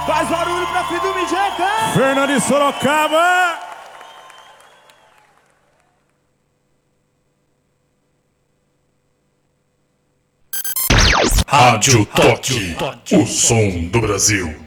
Faz barulho pra filho do Mijeca! Fernando de Sorocaba! Rádio Toque, o som do Brasil.